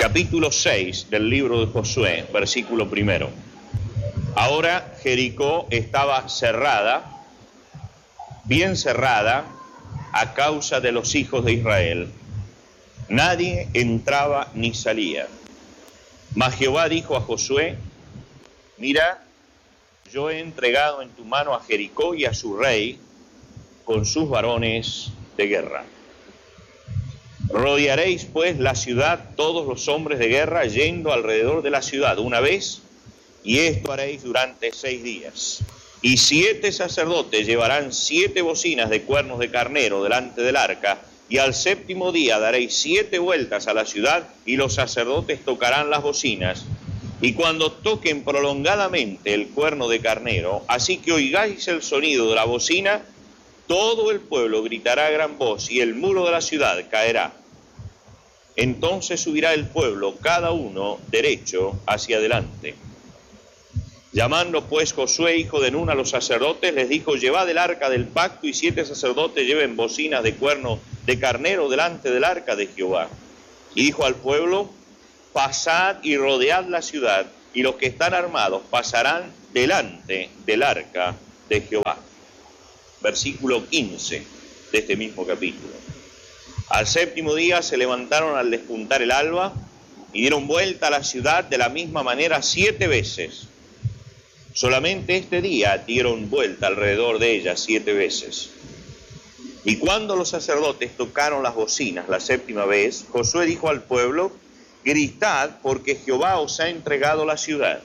Capítulo 6 del libro de Josué, versículo 1. Ahora Jericó estaba cerrada, bien cerrada, a causa de los hijos de Israel. Nadie entraba ni salía. Mas Jehová dijo a Josué: mira, yo he entregado en tu mano a Jericó y a su rey con sus varones de guerra. Rodearéis pues la ciudad todos los hombres de guerra yendo alrededor de la ciudad una vez, y esto haréis durante 6 días. Y 7 sacerdotes llevarán 7 bocinas de cuernos de carnero delante del arca, y al 7º día daréis 7 vueltas a la ciudad, y los sacerdotes tocarán las bocinas. Y cuando toquen prolongadamente el cuerno de carnero, así que oigáis el sonido de la bocina, todo el pueblo gritará a gran voz, y el muro de la ciudad caerá. Entonces subirá el pueblo, cada uno derecho hacia adelante. Llamando pues Josué, hijo de Nun, a los sacerdotes, les dijo: llevad el arca del pacto, y 7 sacerdotes lleven bocinas de cuerno de carnero delante del arca de Jehová. Y dijo al pueblo: pasad y rodead la ciudad, y los que están armados pasarán delante del arca de Jehová. Versículo 15 de este mismo capítulo. Al 7º día se levantaron al despuntar el alba y dieron vuelta a la ciudad de la misma manera 7 veces. Solamente este día dieron vuelta alrededor de ella 7 veces. Y cuando los sacerdotes tocaron las bocinas la 7ª vez, Josué dijo al pueblo: gritad, porque Jehová os ha entregado la ciudad.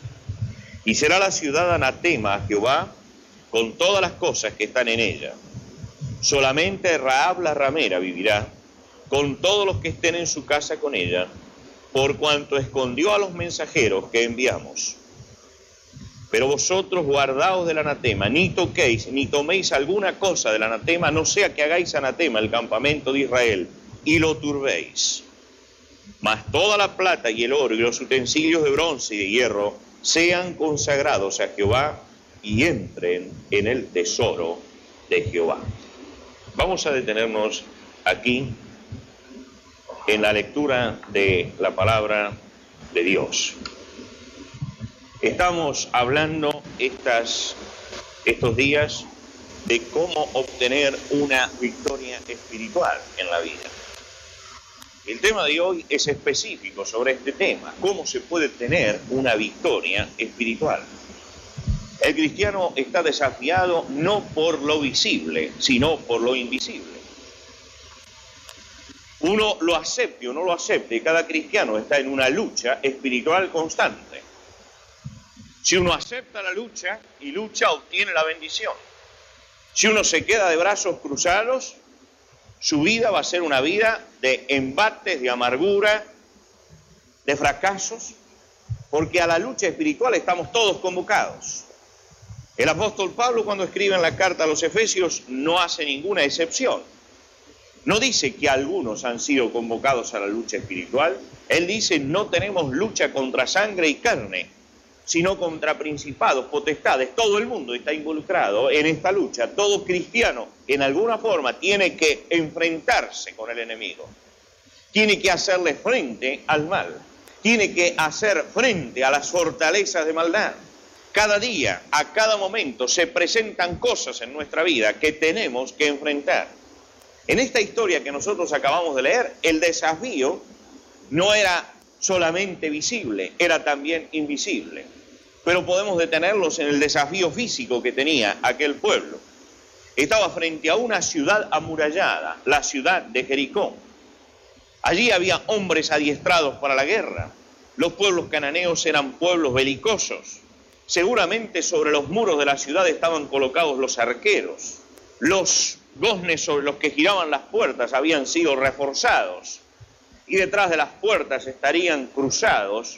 Y será la ciudad anatema a Jehová con todas las cosas que están en ella. Solamente Rahab la ramera vivirá, con todos los que estén en su casa con ella, por cuanto escondió a los mensajeros que enviamos. Pero vosotros guardaos del anatema, ni toquéis, ni toméis alguna cosa del anatema, no sea que hagáis anatema el campamento de Israel, y lo turbéis. Mas toda la plata y el oro y los utensilios de bronce y de hierro sean consagrados a Jehová, y entren en el tesoro de Jehová. Vamos a detenernos aquí en la lectura de la palabra de Dios. Estamos hablando estos días de cómo obtener una victoria espiritual en la vida. El tema de hoy es específico sobre este tema: cómo se puede tener una victoria espiritual. El cristiano está desafiado no por lo visible, sino por lo invisible. Uno lo acepte o no lo acepte, cada cristiano está en una lucha espiritual constante. Si uno acepta la lucha y lucha, obtiene la bendición. Si uno se queda de brazos cruzados, su vida va a ser una vida de embates, de amargura, de fracasos, porque a la lucha espiritual estamos todos convocados. El apóstol Pablo, cuando escribe en la carta a los Efesios, no hace ninguna excepción. No dice que algunos han sido convocados a la lucha espiritual. Él dice: no tenemos lucha contra sangre y carne, sino contra principados, potestades. Todo el mundo está involucrado en esta lucha. Todo cristiano, en alguna forma, tiene que enfrentarse con el enemigo. Tiene que hacerle frente al mal. Tiene que hacer frente a las fortalezas de maldad. Cada día, a cada momento, se presentan cosas en nuestra vida que tenemos que enfrentar. En esta historia que nosotros acabamos de leer, el desafío no era solamente visible, era también invisible. Pero podemos detenerlos en el desafío físico que tenía aquel pueblo. Estaba frente a una ciudad amurallada, la ciudad de Jericó. Allí había hombres adiestrados para la guerra. Los pueblos cananeos eran pueblos belicosos. Seguramente sobre los muros de la ciudad estaban colocados los arqueros. Los goznes sobre los que giraban las puertas habían sido reforzados. Y detrás de las puertas estarían cruzados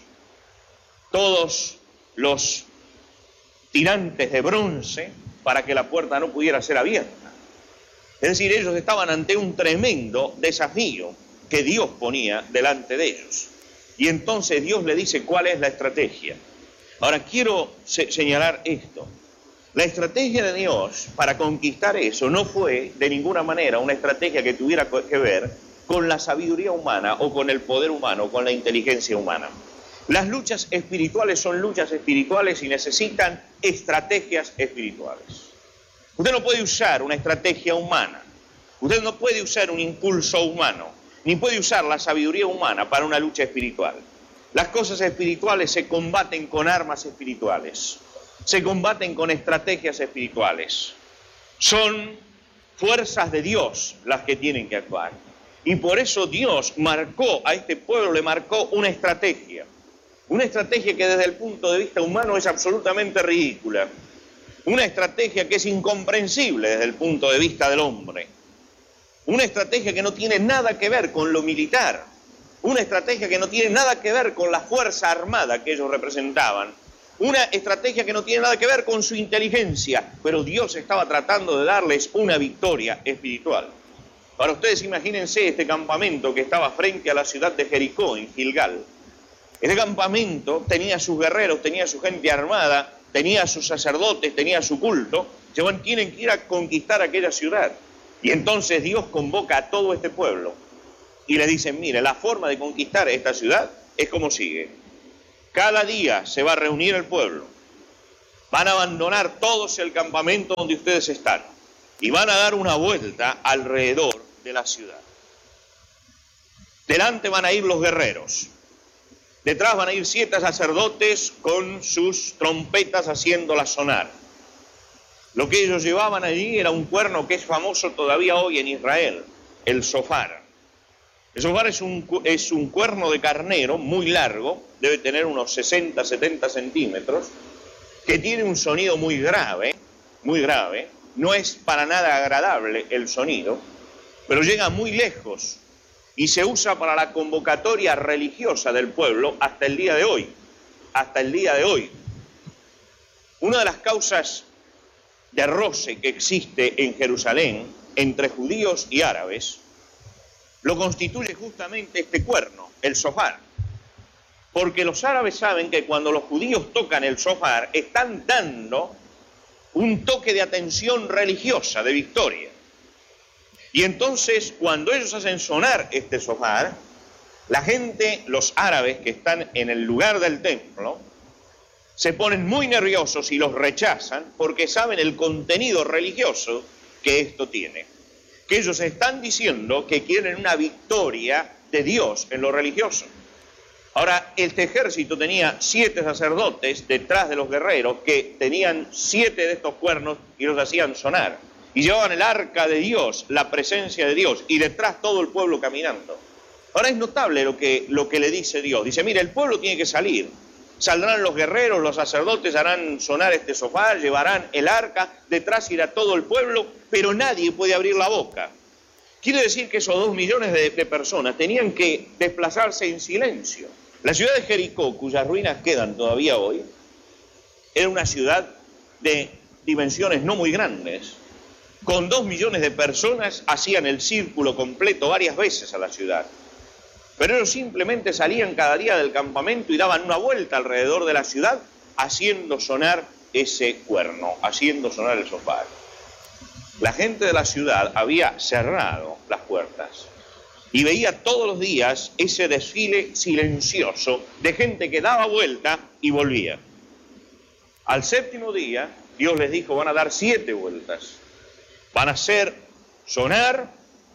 todos los tirantes de bronce para que la puerta no pudiera ser abierta. Es decir, ellos estaban ante un tremendo desafío que Dios ponía delante de ellos. Y entonces Dios le dice cuál es la estrategia. Ahora quiero señalar esto. La estrategia de Dios para conquistar eso no fue de ninguna manera una estrategia que tuviera que ver con la sabiduría humana o con el poder humano, con la inteligencia humana. Las luchas espirituales son luchas espirituales y necesitan estrategias espirituales. Usted no puede usar una estrategia humana, usted no puede usar un impulso humano, ni puede usar la sabiduría humana para una lucha espiritual. Las cosas espirituales se combaten con armas espirituales, se combaten con estrategias espirituales. Son fuerzas de Dios las que tienen que actuar. Y por eso Dios marcó a este pueblo, le marcó una estrategia que desde el punto de vista humano es absolutamente ridícula, una estrategia que es incomprensible desde el punto de vista del hombre, una estrategia que no tiene nada que ver con lo militar, una estrategia que no tiene nada que ver con la fuerza armada que ellos representaban, una estrategia que no tiene nada que ver con su inteligencia, pero Dios estaba tratando de darles una victoria espiritual. Para ustedes imagínense este campamento que estaba frente a la ciudad de Jericó, en Gilgal. Este campamento tenía sus guerreros, tenía su gente armada, tenía sus sacerdotes, tenía su culto. Tienen que ir a conquistar aquella ciudad. Y entonces Dios convoca a todo este pueblo y le dicen, mire, la forma de conquistar esta ciudad es como sigue. Cada día se va a reunir el pueblo, van a abandonar todos el campamento donde ustedes están y van a dar una vuelta alrededor de la ciudad. Delante van a ir los guerreros, detrás van a ir 7 sacerdotes con sus trompetas haciéndolas sonar. Lo que ellos llevaban allí era un cuerno que es famoso todavía hoy en Israel, el shofar. El shofar es un cuerno de carnero muy largo, debe tener unos 60, 70 centímetros, que tiene un sonido muy grave, no es para nada agradable el sonido, pero llega muy lejos y se usa para la convocatoria religiosa del pueblo hasta el día de hoy, Una de las causas de roce que existe en Jerusalén entre judíos y árabes lo constituye justamente este cuerno, el shofar. Porque los árabes saben que cuando los judíos tocan el shofar están dando un toque de atención religiosa, de victoria. Y entonces cuando ellos hacen sonar este shofar, la gente, los árabes que están en el lugar del templo, se ponen muy nerviosos y los rechazan porque saben el contenido religioso que esto tiene. Que ellos están diciendo que quieren una victoria de Dios en lo religioso. Ahora, este ejército tenía 7 sacerdotes detrás de los guerreros que tenían 7 de estos cuernos y los hacían sonar. Y llevaban el arca de Dios, la presencia de Dios, y detrás todo el pueblo caminando. Ahora es notable lo que le dice Dios. Dice, mire, el pueblo tiene que salir. Saldrán los guerreros, los sacerdotes harán sonar este shofar, llevarán el arca, detrás irá todo el pueblo, pero nadie puede abrir la boca. Quiere decir que esos 2 millones de personas tenían que desplazarse en silencio. La ciudad de Jericó, cuyas ruinas quedan todavía hoy, era una ciudad de dimensiones no muy grandes. Con 2 millones de personas hacían el círculo completo varias veces a la ciudad. Pero ellos simplemente salían cada día del campamento y daban una vuelta alrededor de la ciudad haciendo sonar ese cuerno, haciendo sonar el shofar. La gente de la ciudad había cerrado las puertas y veía todos los días ese desfile silencioso de gente que daba vuelta y volvía. Al 7º día, Dios les dijo, van a dar 7 vueltas. Van a hacer sonar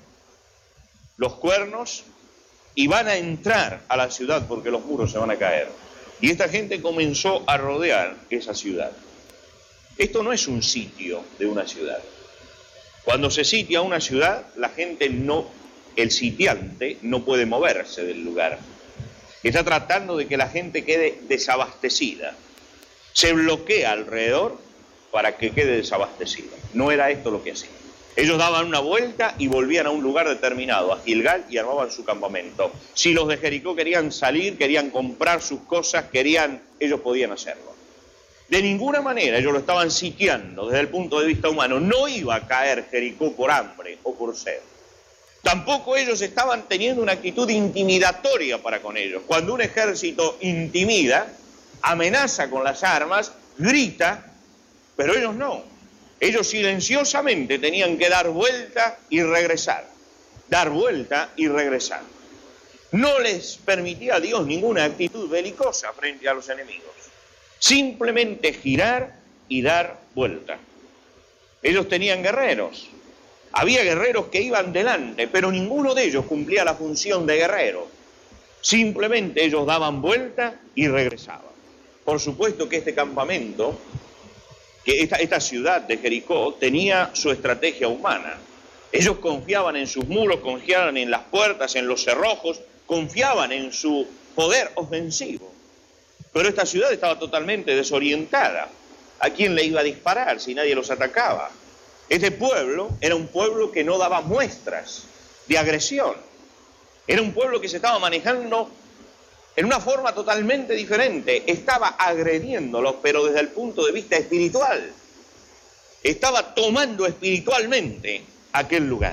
los cuernos y van a entrar a la ciudad porque los muros se van a caer. Y esta gente comenzó a rodear esa ciudad. Esto no es un sitio de una ciudad. Cuando se sitia una ciudad, la gente el sitiante no puede moverse del lugar. Está tratando de que la gente quede desabastecida. Se bloquea alrededor para que quede desabastecida. No era esto lo que hacían. Ellos daban una vuelta y volvían a un lugar determinado, a Gilgal, y armaban su campamento. Si los de Jericó querían salir, querían comprar sus cosas, ellos podían hacerlo. De ninguna manera ellos lo estaban sitiando desde el punto de vista humano. No iba a caer Jericó por hambre o por sed. Tampoco ellos estaban teniendo una actitud intimidatoria para con ellos. Cuando un ejército intimida, amenaza con las armas, grita, pero ellos no. Ellos silenciosamente tenían que dar vuelta y regresar. dar vuelta y regresar. No les permitía a Dios ninguna actitud belicosa frente a los enemigos. Simplemente girar y dar vuelta. Ellos tenían guerreros. Había guerreros que iban delante, pero ninguno de ellos cumplía la función de guerrero. Simplemente ellos daban vuelta y regresaban. Por supuesto que este campamento, que esta ciudad de Jericó, tenía su estrategia humana. Ellos confiaban en sus muros, confiaban en las puertas, en los cerrojos, confiaban en su poder ofensivo. Pero esta ciudad estaba totalmente desorientada. ¿A quién le iba a disparar si nadie los atacaba? Este pueblo era un pueblo que no daba muestras de agresión. Era un pueblo que se estaba manejando en una forma totalmente diferente. Estaba agrediéndolos, pero desde el punto de vista espiritual. Estaba tomando espiritualmente aquel lugar.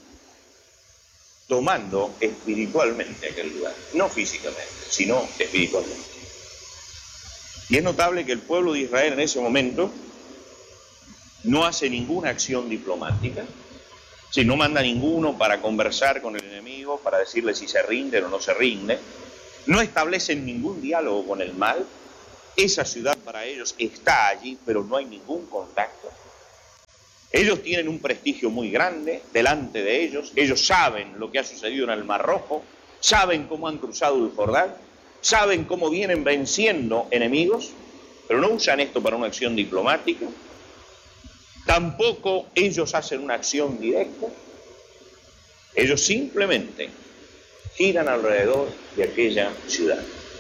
Tomando espiritualmente aquel lugar. No físicamente, sino espiritualmente. Y es notable que el pueblo de Israel en ese momento no hace ninguna acción diplomática, si no manda ninguno para conversar con el enemigo, para decirle si se rinde o no se rinde, no establecen ningún diálogo con el mal. Esa ciudad para ellos está allí, pero no hay ningún contacto. Ellos tienen un prestigio muy grande delante de ellos saben lo que ha sucedido en el Mar Rojo, saben cómo han cruzado el Jordán, saben cómo vienen venciendo enemigos, pero no usan esto para una acción diplomática. Tampoco ellos hacen una acción directa. Ellos simplemente giran alrededor de aquella ciudad.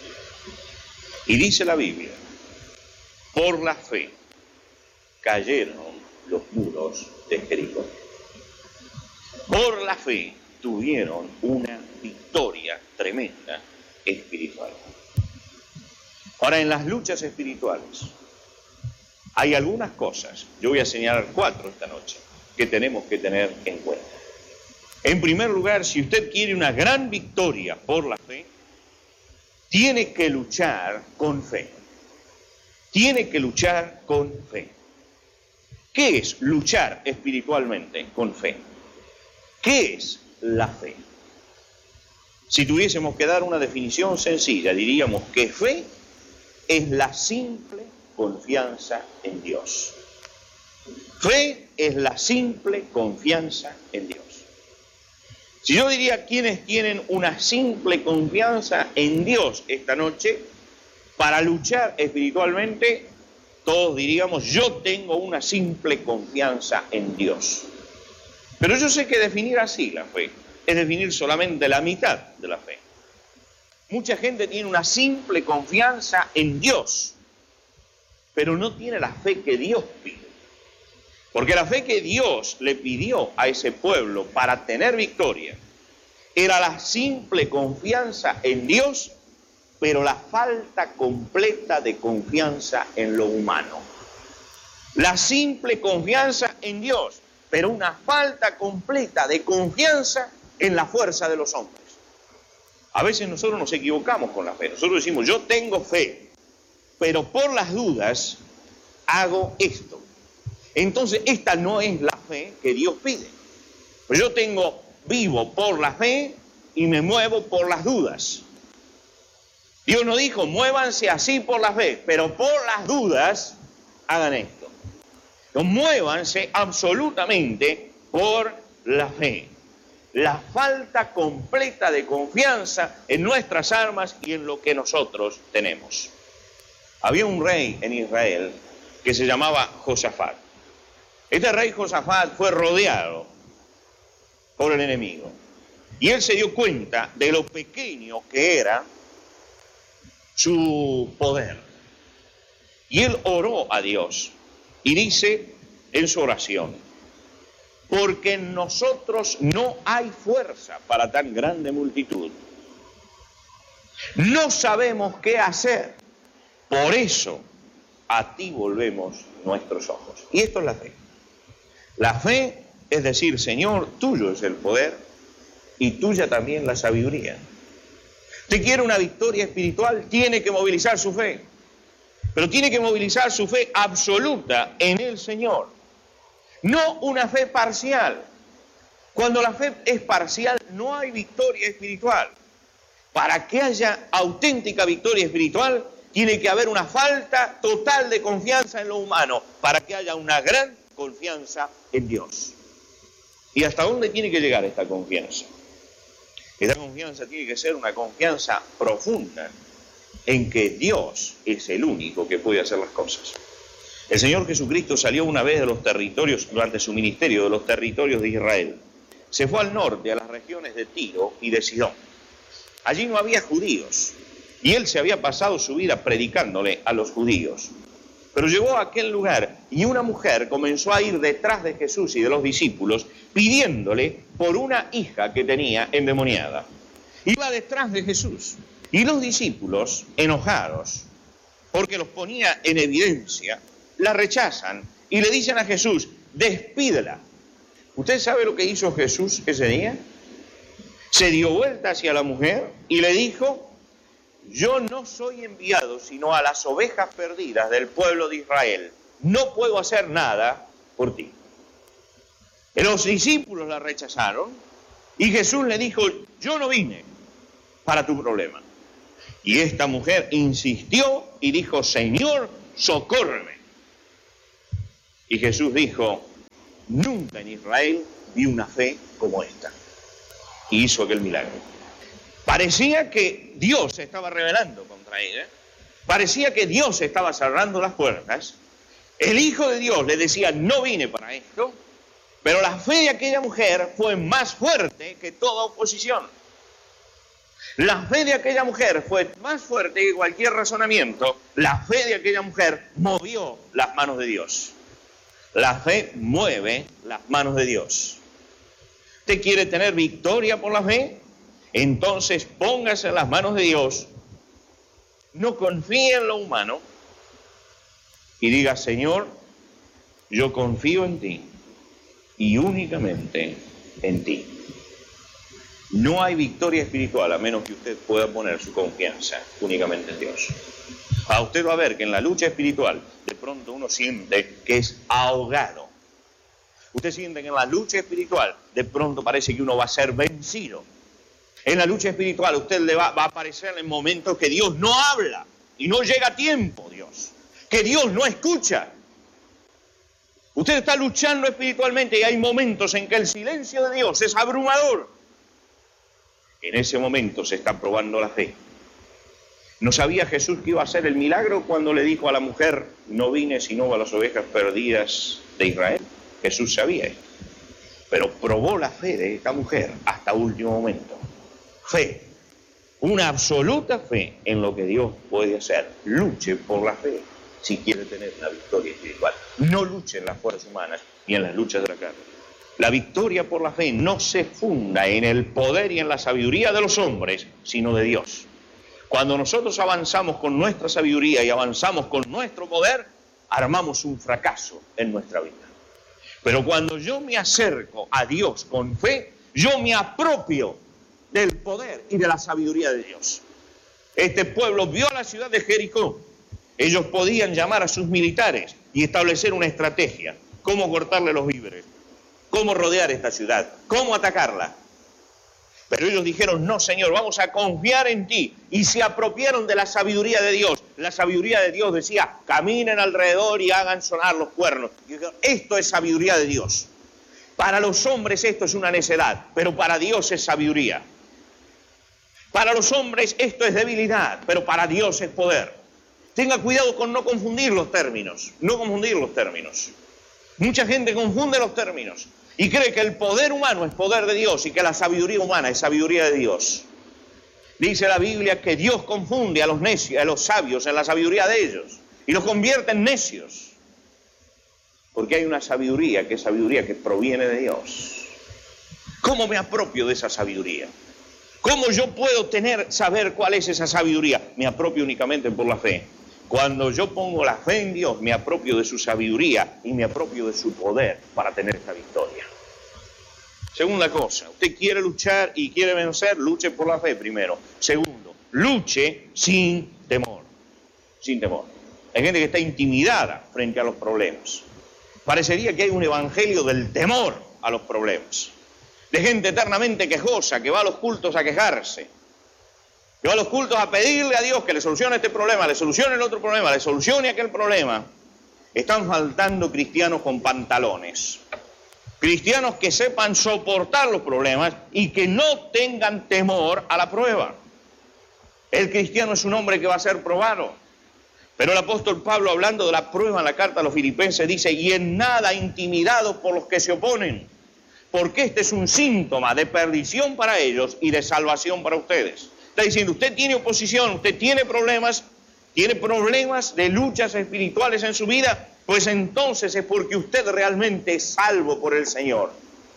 Y dice la Biblia, por la fe cayeron los muros de Jericó. Por la fe tuvieron una victoria tremenda espiritual. Ahora, en las luchas espirituales hay algunas cosas, yo voy a señalar 4 esta noche, que tenemos que tener en cuenta. En primer lugar, si usted quiere una gran victoria por la fe, tiene que luchar con fe. Tiene que luchar con fe. ¿Qué es luchar espiritualmente con fe? ¿Qué es la fe? Si tuviésemos que dar una definición sencilla, diríamos que fe es la simple confianza en Dios. Fe es la simple confianza en Dios. Si yo diría quiénes tienen una simple confianza en Dios esta noche para luchar espiritualmente, todos diríamos, yo tengo una simple confianza en Dios. Pero yo sé que definir así la fe es definir solamente la mitad de la fe. Mucha gente tiene una simple confianza en Dios, pero no tiene la fe que Dios pide. Porque la fe que Dios le pidió a ese pueblo para tener victoria era la simple confianza en Dios, pero la falta completa de confianza en lo humano. La simple confianza en Dios, pero una falta completa de confianza en la fuerza de los hombres. A veces nosotros nos equivocamos con la fe. Nosotros decimos, yo tengo fe, pero por las dudas hago esto. Entonces, esta no es la fe que Dios pide. Pero yo vivo por la fe y me muevo por las dudas. Dios no dijo, muévanse así por la fe, pero por las dudas hagan esto. No, muévanse absolutamente por la fe. La falta completa de confianza en nuestras armas y en lo que nosotros tenemos. Había un rey en Israel que se llamaba Josafat. Este rey Josafat fue rodeado por el enemigo. Y él se dio cuenta de lo pequeño que era su poder. Y él oró a Dios y dice en su oración, porque en nosotros no hay fuerza para tan grande multitud. No sabemos qué hacer. Por eso a ti volvemos nuestros ojos. Y esto es la fe. La fe es decir, Señor, tuyo es el poder y tuya también la sabiduría. Si quiere una victoria espiritual, tiene que movilizar su fe. Pero tiene que movilizar su fe absoluta en el Señor. No una fe parcial. Cuando la fe es parcial, no hay victoria espiritual. Para que haya auténtica victoria espiritual, tiene que haber una falta total de confianza en lo humano, para que haya una gran confianza en Dios. ¿Y hasta dónde tiene que llegar esta confianza? Esta confianza tiene que ser una confianza profunda en que Dios es el único que puede hacer las cosas. El Señor Jesucristo salió una vez de los territorios, durante su ministerio, de los territorios de Israel. Se fue al norte, a las regiones de Tiro y de Sidón. Allí no había judíos, y Él se había pasado su vida predicándole a los judíos. Pero llegó a aquel lugar y una mujer comenzó a ir detrás de Jesús y de los discípulos pidiéndole por una hija que tenía endemoniada. Iba detrás de Jesús y los discípulos, enojados, porque los ponía en evidencia, la rechazan y le dicen a Jesús, despídela. ¿Usted sabe lo que hizo Jesús ese día? Se dio vuelta hacia la mujer y le dijo, yo no soy enviado sino a las ovejas perdidas del pueblo de Israel. No puedo hacer nada por ti. Los discípulos la rechazaron y Jesús le dijo, yo no vine para tu problema. Y esta mujer insistió y dijo, Señor, socórreme. Y Jesús dijo, nunca en Israel vi una fe como esta. Y hizo aquel milagro. Parecía que Dios se estaba rebelando contra ella. Parecía que Dios estaba cerrando las puertas. El Hijo de Dios le decía, no vine para esto. Pero la fe de aquella mujer fue más fuerte que toda oposición. La fe de aquella mujer fue más fuerte que cualquier razonamiento. La fe de aquella mujer movió las manos de Dios. La fe mueve las manos de Dios. ¿Usted quiere tener victoria por la fe? Entonces póngase en las manos de Dios. No confíe en lo humano. Y diga, Señor, yo confío en ti. Y únicamente en ti. No hay victoria espiritual a menos que usted pueda poner su confianza únicamente en Dios. A usted va a ver que en la lucha espiritual de pronto uno siente que es ahogado. Usted siente que en la lucha espiritual de pronto parece que uno va a ser vencido. En la lucha espiritual usted le va a aparecer en momentos que Dios no habla y no llega a tiempo, Dios. Que Dios no escucha. Usted está luchando espiritualmente y hay momentos en que el silencio de Dios es abrumador. En ese momento se está probando la fe. ¿No sabía Jesús que iba a hacer el milagro cuando le dijo a la mujer, no vine sino a las ovejas perdidas de Israel? Jesús sabía esto. Pero probó la fe de esta mujer hasta último momento. Fe. Una absoluta fe en lo que Dios puede hacer. Luche por la fe si quiere tener una victoria espiritual. No luche en las fuerzas humanas ni en las luchas de la carne. La victoria por la fe no se funda en el poder y en la sabiduría de los hombres, sino de Dios. Cuando nosotros avanzamos con nuestra sabiduría y avanzamos con nuestro poder, armamos un fracaso en nuestra vida. Pero cuando yo me acerco a Dios con fe, yo me apropio del poder y de la sabiduría de Dios. Este pueblo vio a la ciudad de Jericó. Ellos podían llamar a sus militares y establecer una estrategia. Cómo cortarle los víveres, cómo rodear esta ciudad, cómo atacarla. Pero ellos dijeron, no, Señor, vamos a confiar en ti. Y se apropiaron de la sabiduría de Dios. La sabiduría de Dios decía, caminen alrededor y hagan sonar los cuernos. Y dijeron, esto es sabiduría de Dios. Para los hombres esto es una necedad, pero para Dios es sabiduría. Para los hombres esto es debilidad, pero para Dios es poder. Tenga cuidado con no confundir los términos. No confundir los términos. Mucha gente confunde los términos y cree que el poder humano es poder de Dios y que la sabiduría humana es sabiduría de Dios. Dice la Biblia que Dios confunde a los necios, a los sabios en la sabiduría de ellos y los convierte en necios. Porque hay una sabiduría que es sabiduría que proviene de Dios. ¿Cómo me apropio de esa sabiduría? ¿Cómo yo puedo saber cuál es esa sabiduría? Me apropio únicamente por la fe. Cuando yo pongo la fe en Dios, me apropio de su sabiduría y me apropio de su poder para tener esta victoria. Segunda cosa, usted quiere luchar y quiere vencer, luche por la fe primero. Segundo, luche sin temor. Sin temor. Hay gente que está intimidada frente a los problemas. Parecería que hay un evangelio del temor a los problemas. de gente eternamente quejosa, que va a los cultos a quejarse, que va a los cultos a pedirle a Dios que le solucione este problema, le solucione el otro problema, le solucione aquel problema. Están faltando cristianos con pantalones, cristianos que sepan soportar los problemas y que no tengan temor a la prueba. El cristiano es un hombre que va a ser probado. Pero el apóstol Pablo, hablando de la prueba en la carta a los Filipenses, dice: y en nada intimidados por los que se oponen, porque este es un síntoma de perdición para ellos y de salvación para ustedes. Está diciendo, usted tiene oposición, usted tiene problemas de luchas espirituales en su vida, pues entonces es porque usted realmente es salvo por el Señor.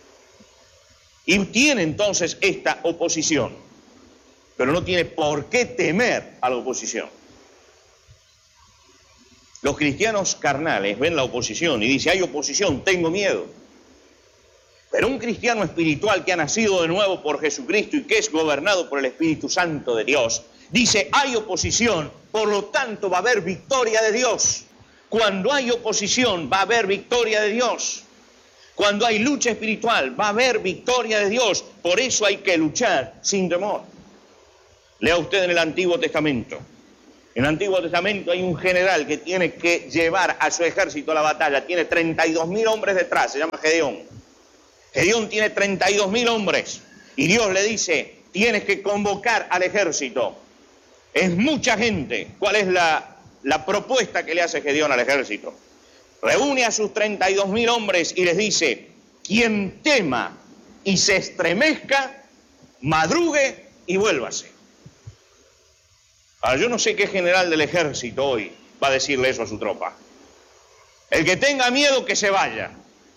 Y tiene entonces esta oposición, pero no tiene por qué temer a la oposición. Los cristianos carnales ven la oposición y dicen, hay oposición, tengo miedo. Pero un cristiano espiritual que ha nacido de nuevo por Jesucristo y que es gobernado por el Espíritu Santo de Dios, dice, hay oposición, por lo tanto va a haber victoria de Dios. Cuando hay oposición va a haber victoria de Dios. Cuando hay lucha espiritual va a haber victoria de Dios. Por eso hay que luchar sin temor. Lea usted en el Antiguo Testamento. En el Antiguo Testamento hay un general que tiene que llevar a su ejército a la batalla. Tiene 32.000 hombres detrás, se llama Gedeón. Gedeón tiene 32.000 hombres. Y Dios le dice, tienes que convocar al ejército. Es mucha gente. ¿Cuál es la propuesta que le hace Gedeón al ejército? Reúne a sus 32.000 hombres y les dice, quien tema y se estremezca, madrugue y vuélvase. Ahora, yo no sé qué general del ejército hoy va a decirle eso a su tropa. El que tenga miedo, que se vaya.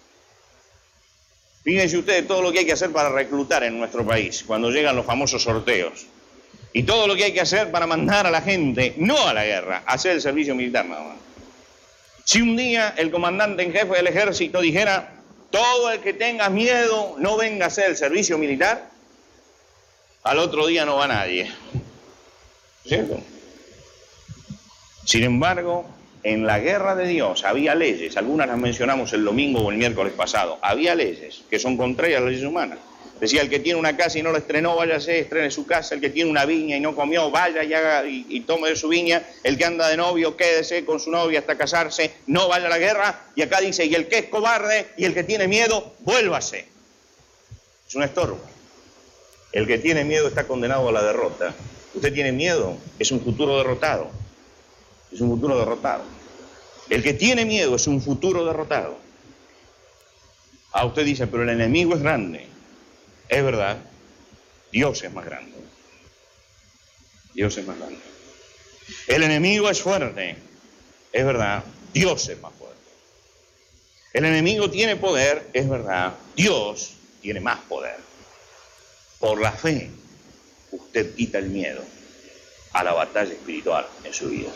Fíjense ustedes todo lo que hay que hacer para reclutar en nuestro país, cuando llegan los famosos sorteos. Y todo lo que hay que hacer para mandar a la gente, no a la guerra, a hacer el servicio militar nada más. Si un día el comandante en jefe del ejército dijera, todo el que tenga miedo no venga a hacer el servicio militar, al otro día no va nadie. ¿Cierto? Sin embargo, en la guerra de Dios había leyes, algunas las mencionamos el domingo o el miércoles pasado, había leyes que son contrarias a las leyes humanas. Decía, el que tiene una casa y no la estrenó, váyase, estrene su casa. El que tiene una viña y no comió, vaya y tome de su viña. El que anda de novio, quédese con su novia hasta casarse, no vaya a la guerra. Y acá dice, y el que es cobarde y el que tiene miedo, vuélvase. Es un estorbo. El que tiene miedo está condenado a la derrota. Usted tiene miedo, es un futuro derrotado. Es un futuro derrotado. El que tiene miedo es un futuro derrotado. Ah, usted dice, pero el enemigo es grande. Es verdad, Dios es más grande. Dios es más grande. El enemigo es fuerte. Es verdad, Dios es más fuerte. El enemigo tiene poder. Es verdad, Dios tiene más poder. Por la fe, usted quita el miedo a la batalla espiritual en su vida.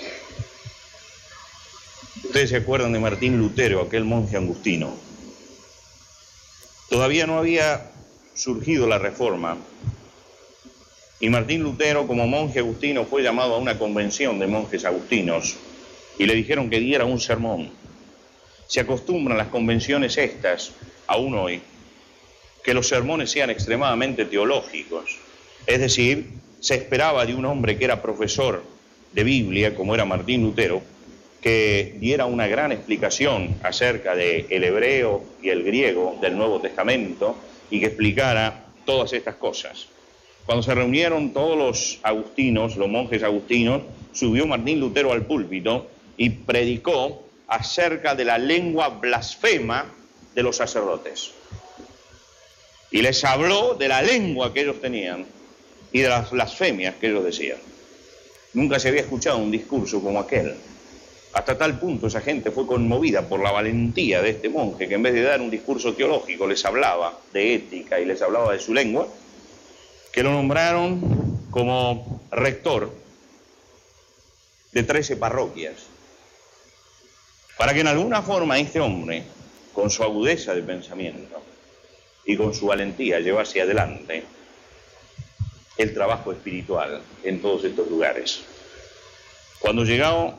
Ustedes se acuerdan de Martín Lutero, aquel monje agustino. Todavía no había surgido la Reforma, y Martín Lutero, como monje agustino, fue llamado a una convención de monjes agustinos y le dijeron que diera un sermón. Se acostumbran las convenciones estas, aún hoy, que los sermones sean extremadamente teológicos. Es decir, se esperaba de un hombre que era profesor de Biblia, como era Martín Lutero, que diera una gran explicación acerca del hebreo y el griego del Nuevo Testamento, y que explicara todas estas cosas. Cuando se reunieron todos los agustinos, los monjes agustinos, subió Martín Lutero al púlpito y predicó acerca de la lengua blasfema de los sacerdotes. Y les habló de la lengua que ellos tenían y de las blasfemias que ellos decían. Nunca se había escuchado un discurso como aquel. Hasta tal punto esa gente fue conmovida por la valentía de este monje, que en vez de dar un discurso teológico les hablaba de ética y les hablaba de su lengua, que lo nombraron como rector de 13 parroquias, para que en alguna forma este hombre, con su agudeza de pensamiento y con su valentía, llevase adelante el trabajo espiritual en todos estos lugares. Cuando llegó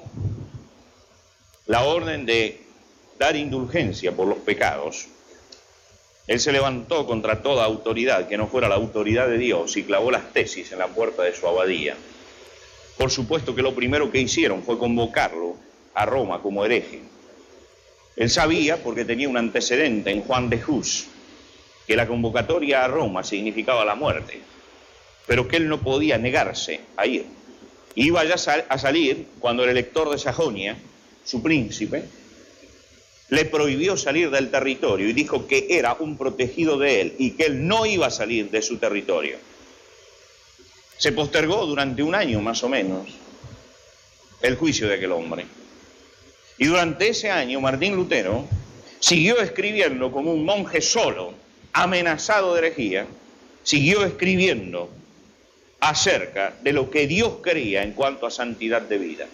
la orden de dar indulgencia por los pecados, Él se levantó contra toda autoridad que no fuera la autoridad de Dios y clavó las tesis en la puerta de su abadía. Por supuesto que lo primero que hicieron fue convocarlo a Roma como hereje. Él sabía, porque tenía un antecedente en Juan de Hus, que la convocatoria a Roma significaba la muerte, pero que él no podía negarse a ir. Iba ya a salir cuando el elector de Sajonia, su príncipe, le prohibió salir del territorio y dijo que era un protegido de él y que él no iba a salir de su territorio. Se postergó durante un año más o menos el juicio de aquel hombre. Y durante ese año Martín Lutero siguió escribiendo como un monje solo, amenazado de herejía, siguió escribiendo acerca de lo que Dios quería en cuanto a santidad de vida.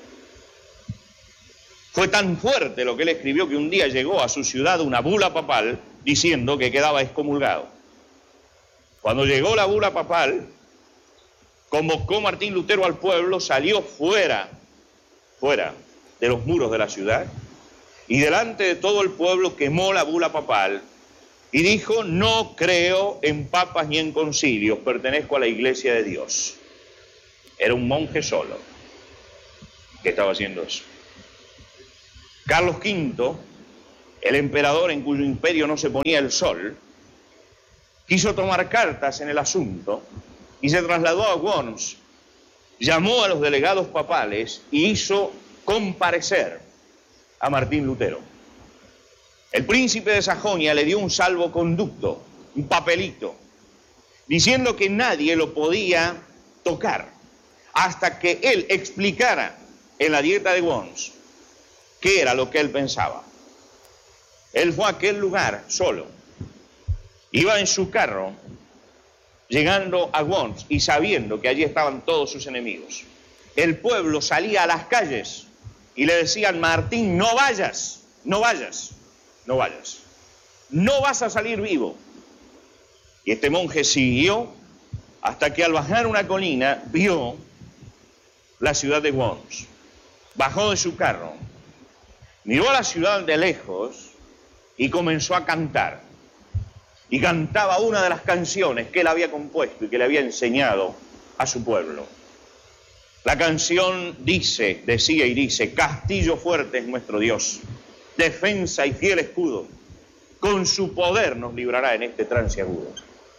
Fue tan fuerte lo que él escribió que un día llegó a su ciudad una bula papal diciendo que quedaba excomulgado. Cuando llegó la bula papal, convocó Martín Lutero al pueblo, salió fuera de los muros de la ciudad y delante de todo el pueblo quemó la bula papal y dijo: no creo en papas ni en concilios, pertenezco a la Iglesia de Dios. Era un monje solo que estaba haciendo eso. Carlos V, el emperador en cuyo imperio no se ponía el sol, quiso tomar cartas en el asunto y se trasladó a Worms, llamó a los delegados papales y hizo comparecer a Martín Lutero. El príncipe de Sajonia le dio un salvoconducto, un papelito, diciendo que nadie lo podía tocar hasta que él explicara en la dieta de Worms qué era lo que él pensaba. Él fue a aquel lugar solo, iba en su carro, llegando a Worms y sabiendo que allí estaban todos sus enemigos. El pueblo salía a las calles y le decían: Martín, no vayas, no vayas, no vayas, no vas a salir vivo. Y este monje siguió hasta que al bajar una colina vio la ciudad de Worms. Bajó de su carro, miró a la ciudad de lejos y comenzó a cantar. Y cantaba una de las canciones que él había compuesto y que le había enseñado a su pueblo. La canción decía y dice: castillo fuerte es nuestro Dios, defensa y fiel escudo, con su poder nos librará en este trance agudo.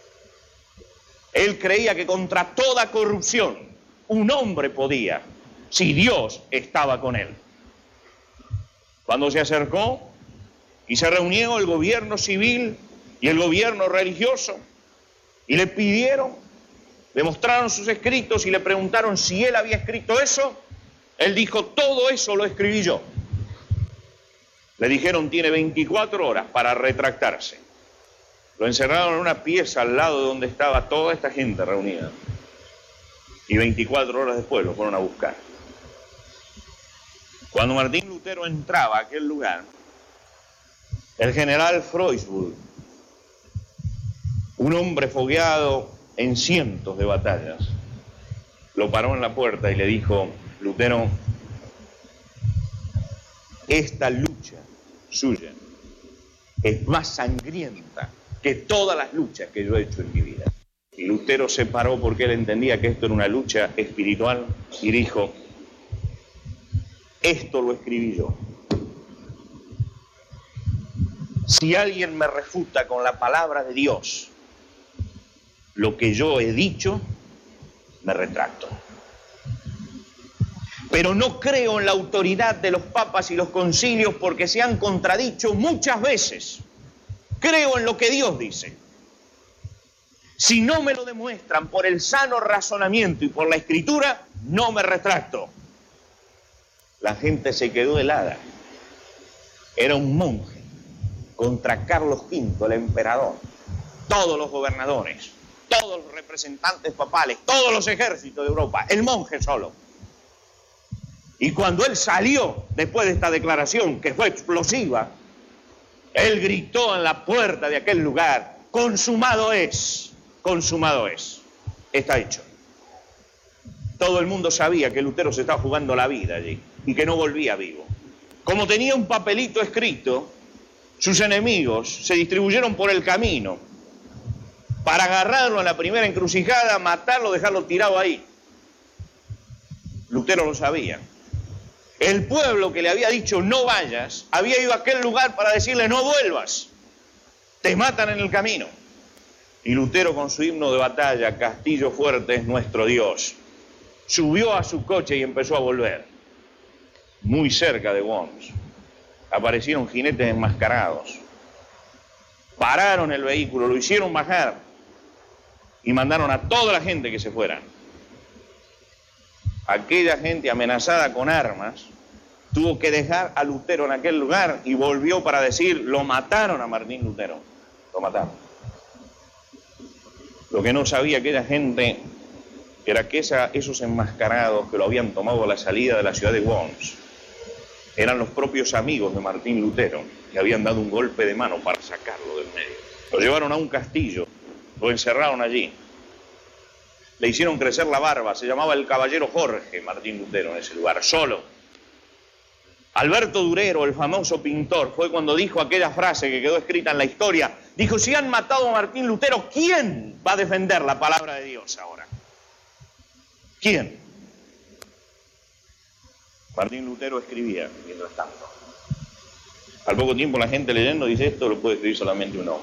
Él creía que contra toda corrupción un hombre podía, si Dios estaba con él. Cuando se acercó y se reunió el gobierno civil y el gobierno religioso y le pidieron, le mostraron sus escritos y le preguntaron si él había escrito eso, él dijo: todo eso lo escribí yo. Le dijeron: tiene 24 horas para retractarse. Lo encerraron en una pieza al lado de donde estaba toda esta gente reunida y 24 horas después lo fueron a buscar. Cuando Martín Lutero entraba a aquel lugar, el general Freusburg, un hombre fogueado en cientos de batallas, lo paró en la puerta y le dijo: Lutero, esta lucha suya es más sangrienta que todas las luchas que yo he hecho en mi vida. Y Lutero se paró porque él entendía que esto era una lucha espiritual y dijo: esto lo escribí yo. Si alguien me refuta con la palabra de Dios lo que yo he dicho, me retracto. Pero no creo en la autoridad de los papas y los concilios porque se han contradicho muchas veces. Creo en lo que Dios dice. Si no me lo demuestran por el sano razonamiento y por la escritura, no me retracto. La gente se quedó helada. Era un monje contra Carlos V, el emperador, todos los gobernadores, todos los representantes papales, todos los ejércitos de Europa, el monje solo. Y cuando él salió, después de esta declaración que fue explosiva, él gritó en la puerta de aquel lugar: consumado es, está hecho. Todo el mundo sabía que Lutero se estaba jugando la vida allí y que no volvía vivo. Como tenía un papelito escrito, sus enemigos se distribuyeron por el camino para agarrarlo en la primera encrucijada, matarlo, dejarlo tirado ahí. Lutero lo sabía. El pueblo que le había dicho no vayas, había ido a aquel lugar para decirle no vuelvas, te matan en el camino. Y Lutero, con su himno de batalla, Castillo fuerte es nuestro Dios, subió a su coche y empezó a volver. Muy cerca de Worms aparecieron jinetes enmascarados, pararon el vehículo, lo hicieron bajar y mandaron a toda la gente que se fuera. Aquella gente amenazada con armas tuvo que dejar a Lutero en aquel lugar y volvió para decir, lo mataron a Martín Lutero, lo mataron. Lo que no sabía aquella gente era que esos enmascarados que lo habían tomado a la salida de la ciudad de Worms eran los propios amigos de Martín Lutero, que habían dado un golpe de mano para sacarlo del medio. Lo llevaron a un castillo, lo encerraron allí, le hicieron crecer la barba, se llamaba el caballero Jorge Martín Lutero en ese lugar, solo. Alberto Durero, el famoso pintor, fue cuando dijo aquella frase que quedó escrita en la historia. Dijo, si han matado a Martín Lutero, ¿quién va a defender la palabra de Dios ahora? ¿Quién? Martín Lutero escribía mientras tanto. Al poco tiempo la gente leyendo dice, esto lo puede escribir solamente un hombre.